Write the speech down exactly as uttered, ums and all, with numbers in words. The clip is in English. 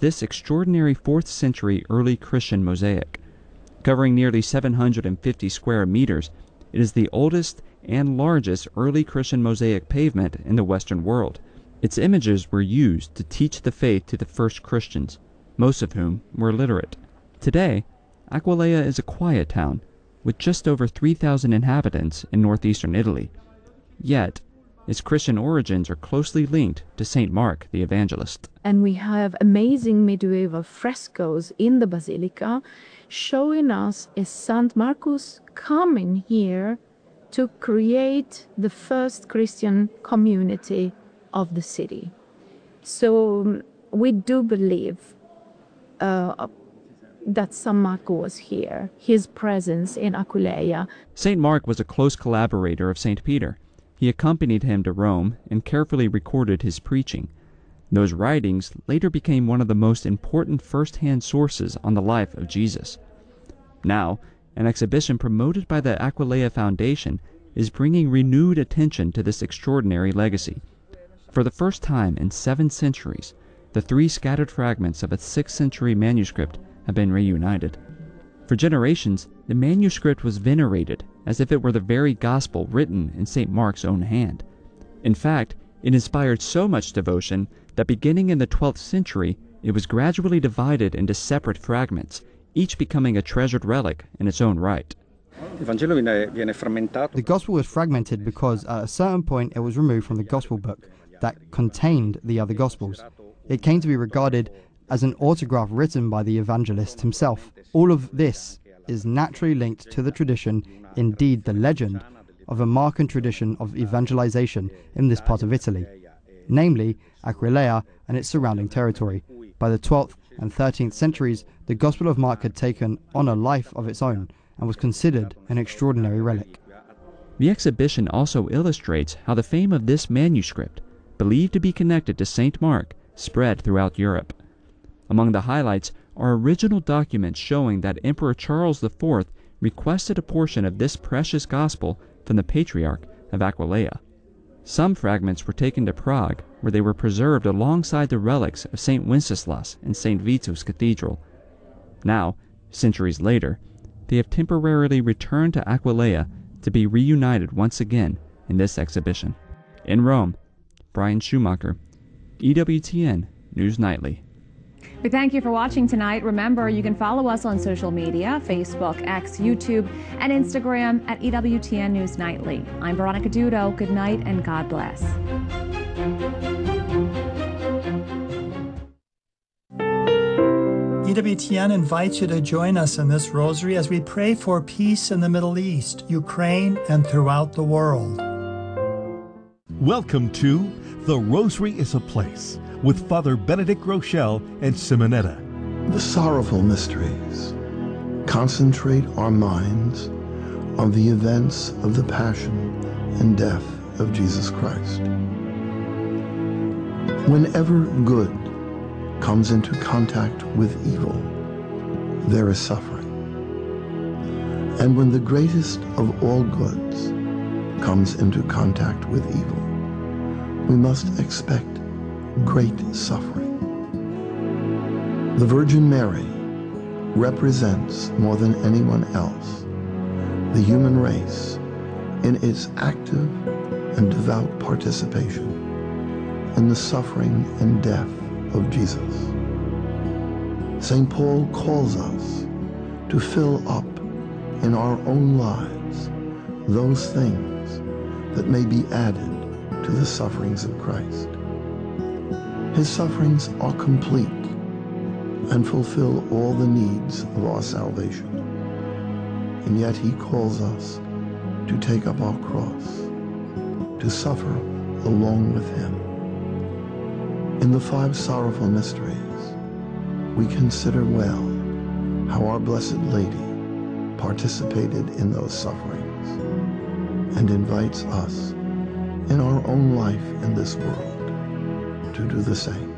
this extraordinary fourth century early Christian mosaic. Covering nearly seven hundred fifty square meters, it is the oldest and largest early Christian mosaic pavement in the Western world. Its images were used to teach the faith to the first Christians, most of whom were illiterate. Today, Aquileia is a quiet town, with just over three thousand inhabitants in northeastern Italy. Yet, its Christian origins are closely linked to Saint Mark the Evangelist. And we have amazing medieval frescoes in the basilica showing us a Saint Marcus coming here to create the first Christian community of the city. So we do believe uh, that Saint Mark was here, his presence in Aquileia. Saint Mark was a close collaborator of Saint Peter. He accompanied him to Rome and carefully recorded his preaching. Those writings later became one of the most important first-hand sources on the life of Jesus. Now, an exhibition promoted by the Aquileia Foundation is bringing renewed attention to this extraordinary legacy. For the first time in seven centuries, the three scattered fragments of a sixth century manuscript have been reunited. For generations, the manuscript was venerated as if it were the very gospel written in Saint Mark's own hand. In fact, it inspired so much devotion that beginning in the twelfth century, it was gradually divided into separate fragments, each becoming a treasured relic in its own right. The Gospel was fragmented because at a certain point it was removed from the Gospel book that contained the other Gospels. It came to be regarded as an autograph written by the evangelist himself. All of this is naturally linked to the tradition, indeed the legend, of a Markan tradition of evangelization in this part of Italy, namely Aquileia and its surrounding territory. By the twelfth and thirteenth centuries, the Gospel of Mark had taken on a life of its own and was considered an extraordinary relic. The exhibition also illustrates how the fame of this manuscript, believed to be connected to Saint Mark, spread throughout Europe. Among the highlights are original documents showing that Emperor Charles the Fourth requested a portion of this precious gospel from the Patriarch of Aquileia. Some fragments were taken to Prague, where they were preserved alongside the relics of Saint Wenceslas in Saint Vitus Cathedral. Now, centuries later, they have temporarily returned to Aquileia to be reunited once again in this exhibition. In Rome, Brian Schumacher, E W T N News Nightly. We thank you for watching tonight. Remember, you can follow us on social media, Facebook, X, YouTube, and Instagram at E W T N News Nightly. I'm Veronica Dudo. Good night and God bless. E W T N invites you to join us in this rosary as we pray for peace in the Middle East, Ukraine, and throughout the world. Welcome to The Rosary is a Place with Father Benedict Rochelle and Simonetta. The sorrowful mysteries concentrate our minds on the events of the passion and death of Jesus Christ. Whenever good comes into contact with evil, there is suffering. And when the greatest of all goods comes into contact with evil, we must expect great suffering. The Virgin Mary represents more than anyone else the human race in its active and devout participation in the suffering and death of Jesus. Saint Paul calls us to fill up in our own lives those things that may be added to the sufferings of Christ. His sufferings are complete and fulfill all the needs of our salvation. And yet he calls us to take up our cross, to suffer along with him. In the five sorrowful mysteries, we consider well how our Blessed Lady participated in those sufferings and invites us in our own life in this world to do the same.